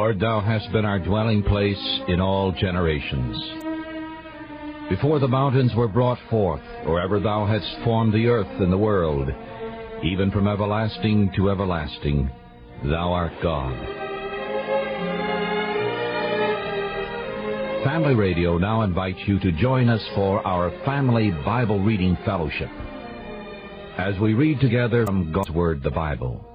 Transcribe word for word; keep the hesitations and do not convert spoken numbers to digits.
Lord, thou hast been our dwelling place in all generations. Before the mountains were brought forth, or ever thou hadst formed the earth and the world, even from everlasting to everlasting, thou art God. Family Radio now invites you to join us for our Family Bible Reading Fellowship as we read together from God's Word, the Bible.